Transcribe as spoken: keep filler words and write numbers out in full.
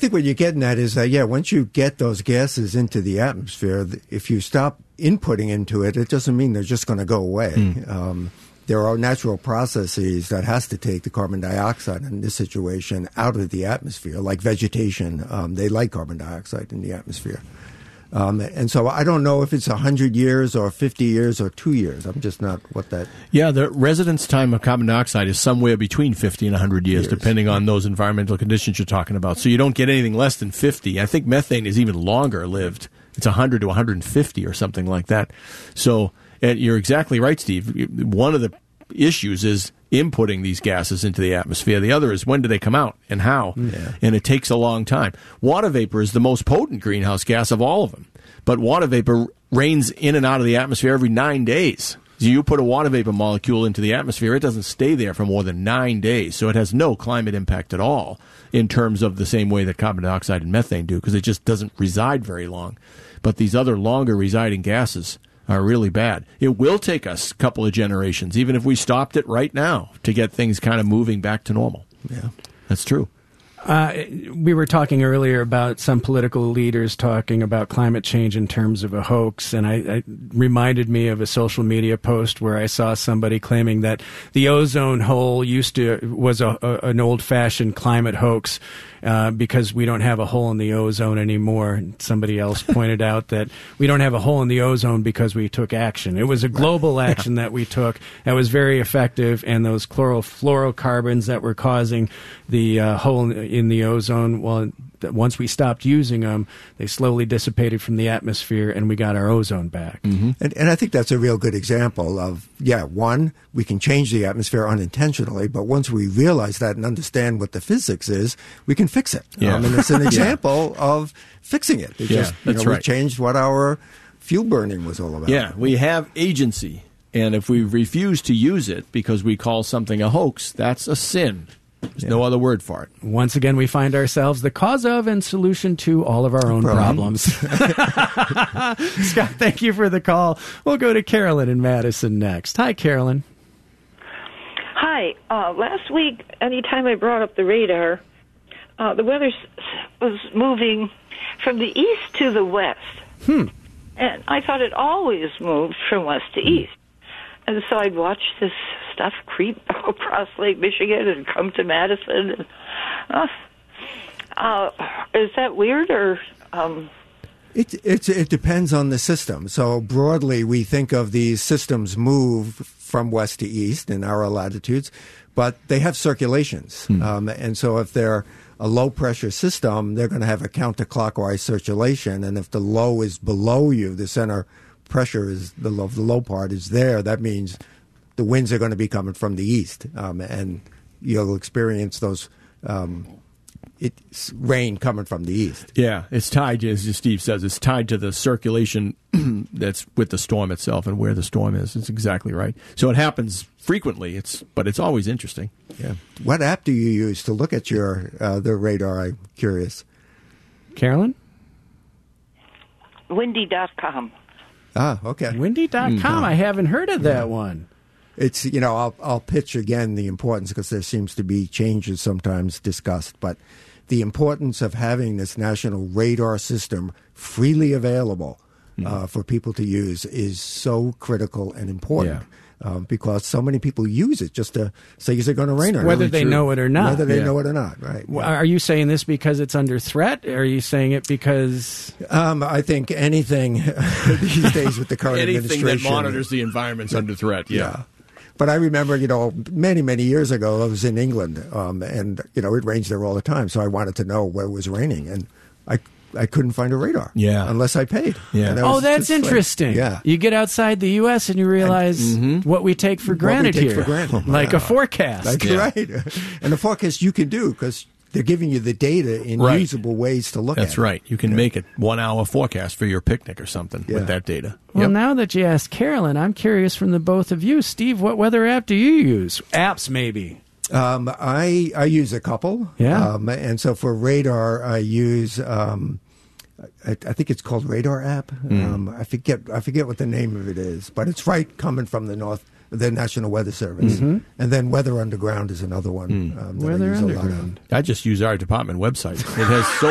think what you're getting at is that, yeah, once you get those gases into the atmosphere, if you stop inputting into it, it doesn't mean they're just going to go away. Mm. Um, there are natural processes that has to take the carbon dioxide in this situation out of the atmosphere, like vegetation. Um, they like carbon dioxide in the atmosphere. Um, and so I don't know if it's one hundred years or fifty years or two years. I'm just not what that... Yeah, the residence time of carbon dioxide is somewhere between fifty and one hundred years, years, depending on those environmental conditions you're talking about. So you don't get anything less than fifty. I think methane is even longer lived. It's one hundred to one hundred fifty or something like that. So and you're exactly right, Steve. One of the issues is inputting these gases into the atmosphere. The other is when do they come out and how? Yeah. And it takes a long time. Water vapor is the most potent greenhouse gas of all of them. But water vapor rains in and out of the atmosphere every nine days. So you put a water vapor molecule into the atmosphere, it doesn't stay there for more than nine days. So it has no climate impact at all in terms of the same way that carbon dioxide and methane do, because it just doesn't reside very long. But these other longer residing gases are really bad. It will take us a couple of generations, even if we stopped it right now, to get things kind of moving back to normal. Yeah, that's true. Uh, we were talking earlier about some political leaders talking about climate change in terms of a hoax, and I, I reminded me of a social media post where I saw somebody claiming that the ozone hole used to was a, a, an old-fashioned climate hoax uh, because we don't have a hole in the ozone anymore. And somebody else pointed out that we don't have a hole in the ozone because we took action. It was a global action that we took that was very effective, and those chlorofluorocarbons that were causing the uh, hole in in the ozone, well, once we stopped using them, they slowly dissipated from the atmosphere, and we got our ozone back. Mm-hmm. And, and I think that's a real good example of, yeah, one, we can change the atmosphere unintentionally, but once we realize that and understand what the physics is, we can fix it. Yeah. Um, and it's an example yeah. of fixing it. It yeah, just, you that's know, right. We changed what our fuel burning was all about. Yeah, we have agency, and if we refuse to use it because we call something a hoax, that's a sin. There's yeah. no other word for it. Once again, we find ourselves the cause of and solution to all of our own problems. Scott, thank you for the call. We'll go to Carolyn in Madison next. Hi, Carolyn. Hi. Uh, last week, anytime I brought up the radar, uh, the weather was moving from the east to the west. Hmm. And I thought it always moved from west to east. And so I'd watch this stuff creep across Lake Michigan and come to Madison. And, uh, uh, is that weird or... Um... It, it, it depends on the system. So broadly, we think of these systems move from west to east in our latitudes, but they have circulations. Hmm. Um, and so if they're a low-pressure system, they're going to have a counterclockwise circulation. And if the low is below you, the center pressure is the low, the low part is there, that means the winds are going to be coming from the east, um, and you'll experience those um, it's rain coming from the east. Yeah, it's tied, as Steve says, it's tied to the circulation that's with the storm itself and where the storm is. It's exactly right. So it happens frequently, It's but it's always interesting. Yeah. What app do you use to look at your uh, the radar? I'm curious. Carolyn? windy dot com. Ah, okay. windy dot com. Mm-hmm. I haven't heard of that yeah. one. It's, you know, I'll, I'll pitch again the importance, because there seems to be changes sometimes discussed, but the importance of having this national radar system freely available mm-hmm. uh, for people to use is so critical and important. Yeah. Um, because so many people use it just to say, is it going to rain or not? Whether they true. know it or not. Whether they yeah. know it or not, right. Well, yeah. Are you saying this because it's under threat? Or are you saying it because... Um, I think anything these days with the current anything administration... Anything that monitors the environment's under threat, yeah. yeah. But I remember, you know, many, many years ago, I was in England, um, and, you know, it rains there all the time, so I wanted to know where it was raining, and I... I couldn't find a radar. Yeah. Unless I paid. Yeah. Oh, that's interesting. Like, yeah. You get outside the U S and you realize and, mm-hmm. what we take for granted what we take here. For granted. Like yeah. a forecast. That's yeah. right. And the forecast you can do because they're giving you the data in right. usable ways to look that's at. That's right. It. You can yeah. make a one-hour forecast for your picnic or something yeah. with that data. Well, yep. now that you asked Carolyn, I'm curious from the both of you. Steve, what weather app do you use? Apps, maybe. Um, I, I use a couple. Yeah. Um, and so for radar, I use... Um, I, I think it's called Radar App. Mm. Um, I forget I forget what the name of it is, but it's right coming from the North, the National Weather Service, mm-hmm. and then Weather Underground is another one. Mm. Um, that Weather I use Underground. A lot of. I just use our department website. It has so